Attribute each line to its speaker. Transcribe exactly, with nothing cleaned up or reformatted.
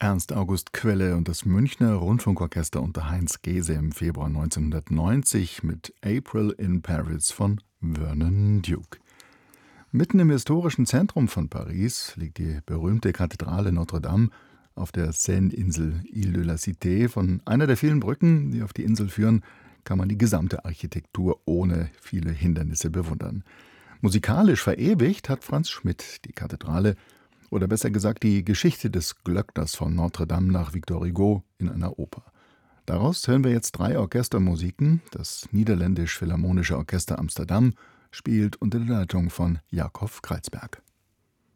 Speaker 1: Ernst August Quelle und das Münchner Rundfunkorchester unter Heinz Gehse im Februar neunzehnhundertneunzig mit April in Paris von Vernon Duke. Mitten im historischen Zentrum von Paris liegt die berühmte Kathedrale Notre-Dame auf der Seine-Insel Île de la Cité. Von einer der vielen Brücken, die auf die Insel führen, kann man die gesamte Architektur ohne viele Hindernisse bewundern. Musikalisch verewigt hat Franz Schmidt die Kathedrale, oder besser gesagt die Geschichte des Glöckners von Notre-Dame nach Victor Hugo in einer Oper. Daraus hören wir jetzt drei Orchestermusiken. Das Niederländisch-Philharmonische Orchester Amsterdam spielt unter der Leitung von Jakob Kreizberg.